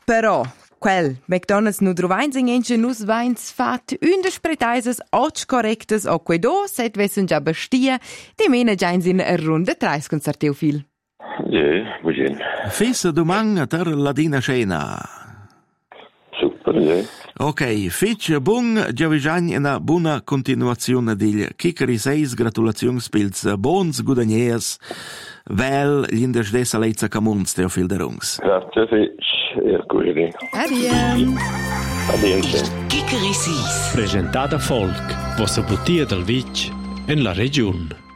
Però quel McDonald's nu drovains in enche nus vains fat unde spreteisas och correctes o quedo set vessen già bestia de mena già in runde treis concerteu fil. Ja, bugen. Fessa domanga ter la dina scena. Super, ja. Ok, fece bun, giavigiagn una buona continuazione del Chickeri 6, gratulazions pils bons guadagniers, vel l'indes dessa leizza camunz teo filderungs. Grazie, fece, così. Adien. Adien. Chickeri 6. Presentata Folk, vossa butia del Vic en la regione.